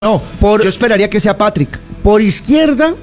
No, yo esperaría que sea Patrick. Por izquierda,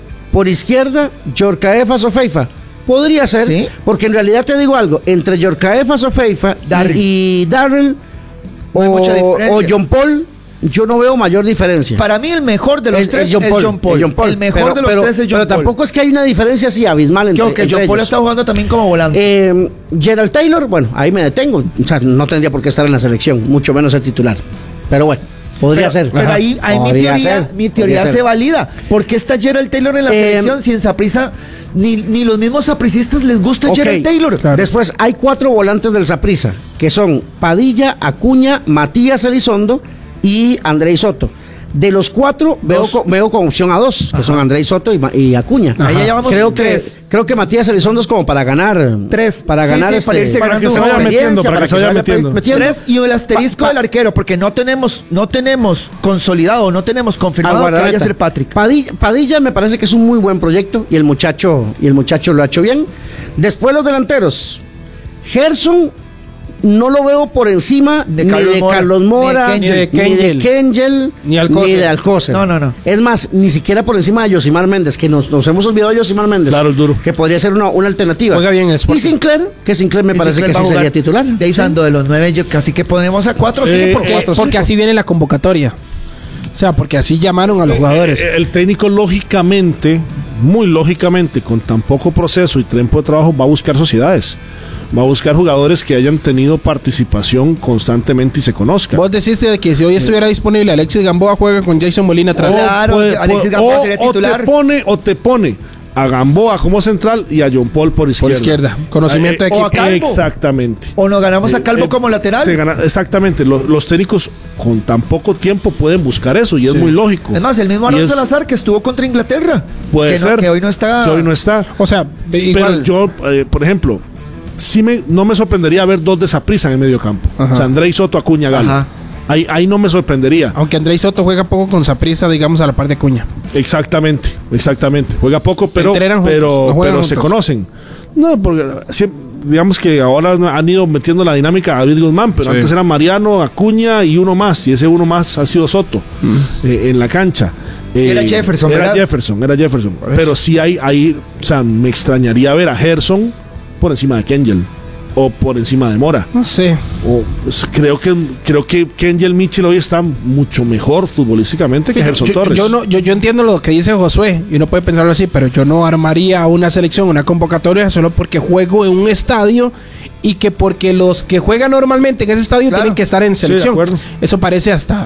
Djorkaeff Asofeifa. Podría ser, ¿sí? Porque en realidad te digo algo, entre Djorkaeff Asofeifa y Darrell no hay mucha diferencia. O John Paul, yo no veo mayor diferencia. Para mí el mejor de los tres es John Paul. El mejor de los tres es John Paul. Pero tampoco es que hay una diferencia así abismal entre ellos. John Paul está jugando también como volante. Gerald Taylor, bueno, ahí me detengo. O sea, no tendría por qué estar en la selección, mucho menos el titular. Pero bueno. Podría ser. Pero ahí mi teoría se valida. ¿Por qué está Gerald Taylor en la selección si en Saprissa ni los mismos sapricistas les gusta Gerald Taylor? Claro. Después hay 4 volantes del Saprissa, que son Padilla, Acuña, Matías Elizondo y Andrei Soto. De los 4 veo con opción a 2, que son Andrei Soto y Acuña. Ahí ya llevamos creo que Matías Elizondo es como para ganar 3, para ganar para irse para que se vaya metiendo, para que se vaya metiendo. 3 y el asterisco del arquero, porque no tenemos consolidado, no tenemos confirmado que vaya a ser Patrick. Padilla me parece que es un muy buen proyecto y el muchacho lo ha hecho bien. Después los delanteros. Gerson no lo veo por encima de Carlos Mora, ni de Kengel, ni de Alcócer. No. Es más, ni siquiera por encima de Yosimar Méndez, que nos hemos olvidado de Yosimar Méndez. Claro, el duro. Que podría ser una alternativa. Juega bien el y Sinclair me parece que sí sería titular. De ahí Sando de los 9, yo casi que ponemos a 4 porque así viene la convocatoria. O sea, porque así llamaron a los jugadores. El técnico muy lógicamente, con tan poco proceso y tiempo de trabajo, va a buscar sociedades. Va a buscar jugadores que hayan tenido participación constantemente y se conozcan. Vos decís que si hoy estuviera disponible Alexis Gamboa, juega con Jason Molina atrás. Claro, Alexis Gamboa sería titular. O te pone a Gamboa como central y a John Paul por izquierda. Conocimiento de equipo. O a Calvo. Exactamente. O nos ganamos a Calvo como lateral. Exactamente. Los técnicos con tan poco tiempo pueden buscar eso y es muy lógico. Es más, el mismo Aaron Salazar que estuvo contra Inglaterra. Puede ser. Que hoy no está. O sea, igual. Pero yo, por ejemplo, no me sorprendería ver 2 de Saprissa en el medio campo. O sea, Andrei Soto, Acuña, Galo. Ahí no me sorprendería. Aunque Andrei Soto juega poco con Saprissa, digamos, a la par de Acuña. Exactamente. Juega poco, pero se conocen. No, porque digamos que ahora han ido metiendo la dinámica a David Guzmán, pero antes era Mariano, Acuña y uno más, y ese uno más ha sido Soto en la cancha. Era Jefferson, Era Jefferson. Pero sí hay, o sea, me extrañaría ver a Gerson por encima de Kengel o por encima de Mora. No sé. Creo que Kengel Mitchell hoy está mucho mejor futbolísticamente que Gerson Torres. Yo entiendo lo que dice Josué y uno puede pensarlo así, pero yo no armaría una selección, una convocatoria solo porque juego en un estadio y que porque los que juegan normalmente en ese estadio tienen que estar en selección. Sí, eso parece hasta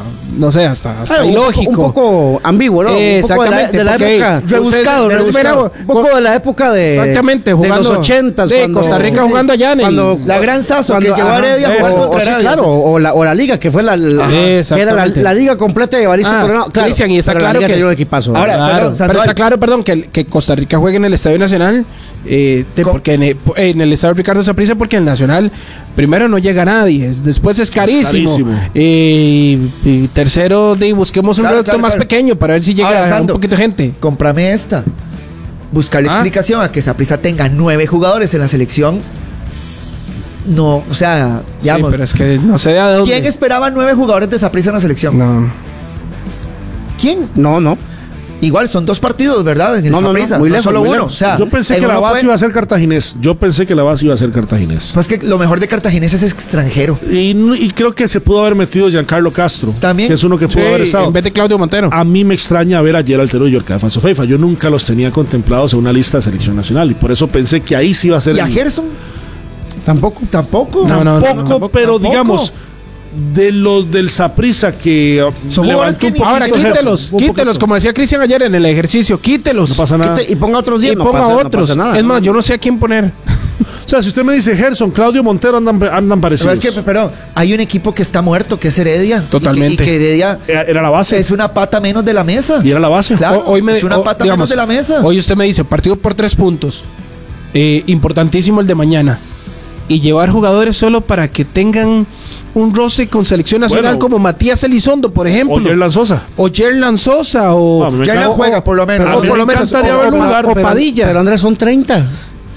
ilógico. Un poco ambiguo, ¿no? Exactamente. De la época rebuscado. Un poco de la época de jugando, de los 80s. De Costa Rica jugando allá en la Gran Sasso que llevó a Heredia o la liga que fue la liga completa de Evaristo Coronado. Cristian, y está claro que equipazo. Ahora, pero está claro, que Costa Rica juegue en el Estadio Nacional, porque en el Estadio Ricardo Saprissa, porque en el Nacional primero no llega nadie, después es carísimo. Y tercero, busquemos un producto más pequeño para ver si llega un poquito de gente. Cómprame esta. Buscarle explicación a que Saprissa tenga 9 jugadores en la selección. No, o sea, digamos, pero es que no sé de dónde. ¿Quién esperaba 9 jugadores de Saprissa en la selección? No. ¿Quién? No. Igual son 2 partidos, ¿verdad? En el Saprissa, muy lejos, solo muy uno. lejos. O sea, yo pensé que la base iba a ser cartaginés. Pues que lo mejor de cartaginés es extranjero. Y creo que se pudo haber metido Giancarlo Castro. También. Que es uno que pudo haber estado. En vez de Claudio Montero. A mí me extraña ver a Gerald Taylor y Djorkaeff Asofeifa. Yo nunca los tenía contemplados en una lista de selección nacional. Y por eso pensé que ahí sí iba a ser. ¿Y a Gerson? Tampoco. No, pero digamos, de los del Saprissa que son jugadores que ahora quítelos, como decía Cristian ayer en el ejercicio, quítelos. No pasa nada. Y ponga otros 10. Y ponga otros. No pasa nada, es más, yo no sé a quién poner. O sea, si usted me dice Gerson, Claudio Montero andan parecidos. Pero es que, perdón, hay un equipo que está muerto, que es Heredia. Totalmente. Y que Heredia era la base. Es una pata menos de la mesa. Y era la base. Claro, es una pata menos de la mesa. Hoy usted me dice, partido por 3 puntos. Importantísimo el de mañana. Y llevar jugadores solo para que tengan un roce con selección nacional, como Matías Elizondo, por ejemplo. O Yerlan Sosa. Yerlan juega, por lo menos. O Padilla. Pero Andrés, son 30.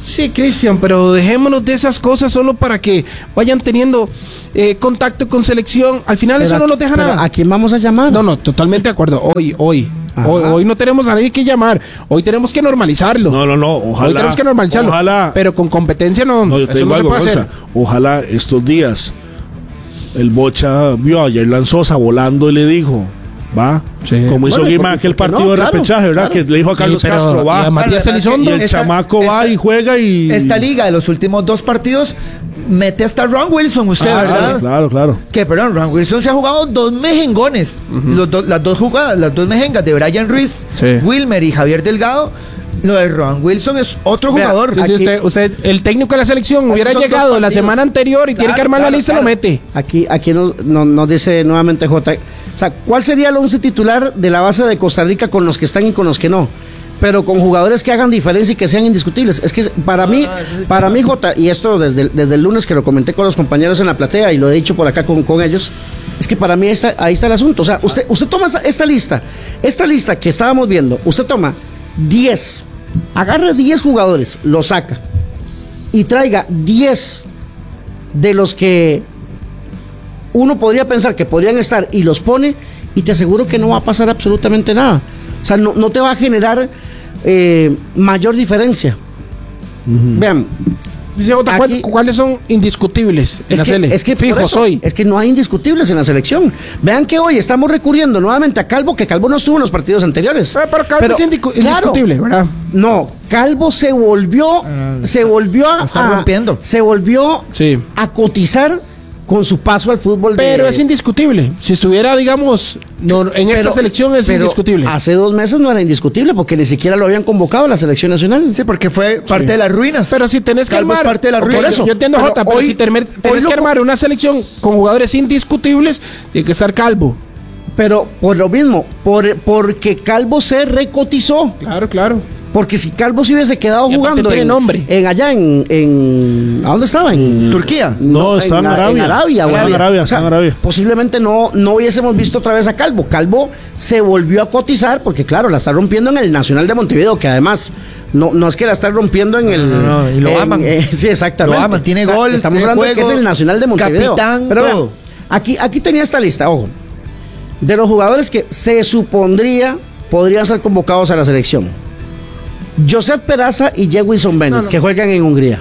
Sí, Cristian, pero dejémonos de esas cosas solo para que vayan teniendo contacto con selección. Al final pero eso no nos deja nada. ¿A quién vamos a llamar? No, totalmente de acuerdo. Hoy no tenemos a nadie que llamar. Hoy tenemos que normalizarlo. No, ojalá. Hoy tenemos que normalizarlo. Ojalá. Pero con competencia no. No, yo te digo algo, Gonza. Ojalá estos días el Bocha vio a Yerlan Sosa volando y le dijo, va, sí. Como hizo Guima aquel partido de repechaje, ¿verdad? Claro. Que le dijo a Carlos Castro, va. Matías Elizondo. Y el chamaco va y juega y... Esta liga de los últimos 2 partidos mete hasta Ron Wilson, ¿verdad? Claro. Que, perdón, Ron Wilson se ha jugado 2 mejengones. Las 2 jugadas, las 2 mejengas de Brian Ruiz, Wilmer y Javier Delgado. Lo de Ron Wilson es otro jugador. Sí, usted, el técnico de la selección hubiera llegado la semana anterior y tiene que armar la lista, lo mete. Aquí nos dice nuevamente J. O sea, ¿cuál sería el 11 titular de la base de Costa Rica con los que están y con los que no? Pero con jugadores que hagan diferencia y que sean indiscutibles. Es que para mí, J, y esto desde el lunes que lo comenté con los compañeros en la platea y lo he dicho por acá con ellos, es que para mí ahí está el asunto. O sea, usted toma esta lista que estábamos viendo, usted toma 10, agarre 10 jugadores, lo saca y traiga 10 de los que uno podría pensar que podrían estar y los pone, y te aseguro que no va a pasar absolutamente nada. O sea, no te va a generar mayor diferencia. Vean. Dice otra, ¿cuáles son indiscutibles en la selección? Es que fijos hoy. Es que no hay indiscutibles en la selección. Vean que hoy estamos recurriendo nuevamente a Calvo, que Calvo no estuvo en los partidos anteriores. Pero Calvo es indiscutible, ¿verdad? No, Calvo se volvió a cotizar con su paso al fútbol. Pero es indiscutible. Si estuviera, digamos, esta selección es indiscutible. Hace 2 meses no era indiscutible porque ni siquiera lo habían convocado a la selección nacional. Sí, porque fue parte de las ruinas. Pero si tenés que armar... parte de las ruinas. Yo entiendo, Jota, pero si tenés que armar una selección con jugadores indiscutibles, tiene que estar Calvo. Pero por lo mismo, porque Calvo se recotizó. Claro. Porque si Calvo se hubiese quedado jugando allá en ¿a dónde estaba? ¿En Turquía? No, estaba en Arabia. Posiblemente no hubiésemos visto otra vez a Calvo. Calvo se volvió a cotizar porque, claro, la está rompiendo en el Nacional de Montevideo, que además no es que la está rompiendo en el... No, y lo aman. Sí, exactamente. Lo aman, tiene gol. Estamos hablando de que es el Nacional de Montevideo. Capitán, pero vean, aquí tenía esta lista, ojo, de los jugadores que se supondría podrían ser convocados a la selección. Josep Peraza y Jewison Bennett, que juegan en Hungría.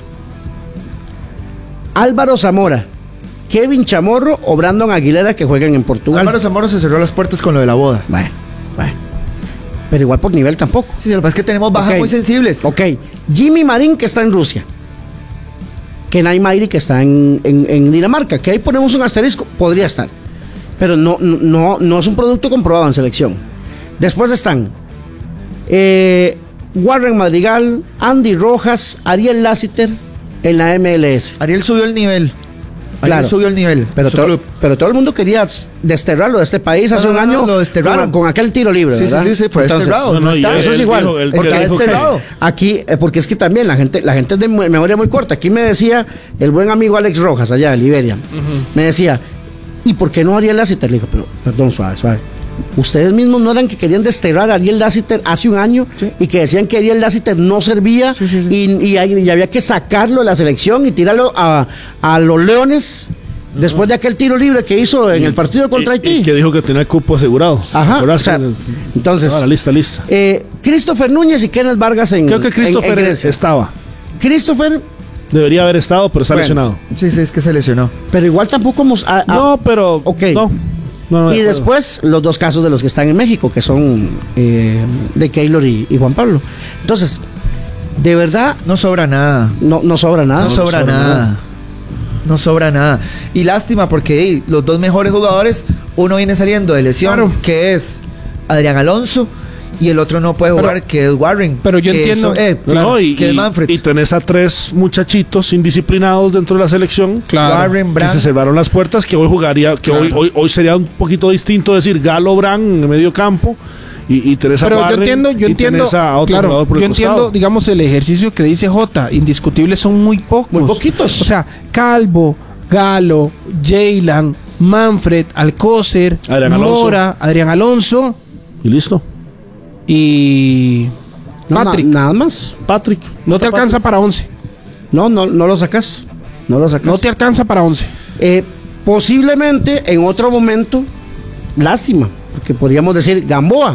Álvaro Zamora, Kevin Chamorro o Brandon Aguilera, que juegan en Portugal. Álvaro Zamora se cerró las puertas con lo de la boda. Bueno. Pero igual por nivel tampoco. Sí, lo que pasa es que tenemos bajas muy sensibles. Ok. Jimmy Marín, que está en Rusia. Kenay Mairi, que está en Dinamarca. Que ahí ponemos un asterisco. Podría estar. Pero no es un producto comprobado en selección. Después están Warren Madrigal, Andy Rojas, Ariel Lassiter en la MLS. Ariel subió el nivel. Claro, subió el nivel. Pero todo el mundo quería desterrarlo de este país hace un año. Lo desterraron con aquel tiro libre, ¿verdad? Sí, fue desterrado. Eso es igual. Está desterrado. Aquí, porque es que también la gente es de memoria muy corta. Aquí me decía el buen amigo Alex Rojas, allá de Liberia, me decía, ¿y por qué no Ariel Lassiter? Le digo, pero, perdón, suave. Ustedes mismos no eran que querían desterrar a Ariel Lassiter hace un año, y que decían que Ariel Lassiter no servía, y había que sacarlo de la selección y tirarlo a los Leones después de aquel tiro libre que hizo en el partido contra Haití. Y que dijo que tenía el cupo asegurado. Ajá. Entonces, lista. Christopher Núñez y Kenneth Vargas creo que Christopher estaba. Christopher debería haber estado, pero está lesionado. Sí, es que se lesionó. Pero igual tampoco no, pero okay. No, y después los 2 casos de los que están en México, que son de Keylor y Juan Pablo. Entonces, de verdad no sobra nada. No sobra nada. No sobra nada. Y lástima porque los 2 mejores jugadores, uno viene saliendo de lesión, que es Adrián Alonso, y el otro no puede jugar, que es Warren. Pero yo entiendo que es Manfred. Y tenés a 3 muchachitos indisciplinados dentro de la selección, Warren, que se cerraron las puertas, que hoy jugaría, que hoy sería un poquito distinto decir Galo Brand en el medio campo y tenés a Warren. Yo entiendo, a otro jugador por el costado. Entiendo, digamos, el ejercicio que dice Jota, indiscutibles son muy pocos. Muy poquitos. O sea, Calvo, Galo, Jaylan, Manfred, Alcócer, Mora, Adrián Alonso. Y listo. Y Patrick. Nada más. Patrick. No te alcanza para 11. No lo sacas. No te alcanza para 11. Posiblemente en otro momento, lástima, porque podríamos decir Gamboa.